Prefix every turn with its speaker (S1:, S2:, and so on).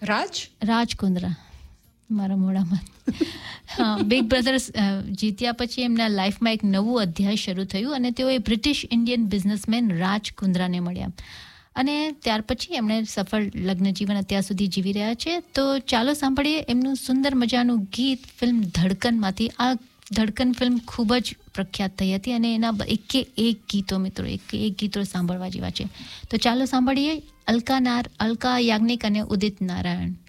S1: રાજ કુંદ્રા મારા મોઢામાં. હા, બિગ બ્રધર જીત્યા પછી એમના લાઈફમાં એક નવું અધ્યાય શરૂ થયું અને તેઓએ બ્રિટિશ ઇન્ડિયન બિઝનેસમેન રાજ કુંદ્રાને મળ્યા અને ત્યાર પછી એમણે સફળ લગ્ન જીવન અત્યાર સુધી જીવી રહ્યા છે. તો ચાલો સાંભળીએ એમનું સુંદર મજાનું ગીત ફિલ્મ ધડકનમાંથી. આ ધડકન ફિલ્મ ખૂબ જ પ્રખ્યાત થઈ હતી અને એના એક ગીતો મિત્રો એક ગીતો સાંભળવા જેવા છે. તો ચાલો સાંભળીએ અલકા યાજ્ઞિક અને ઉદિત નારાયણ.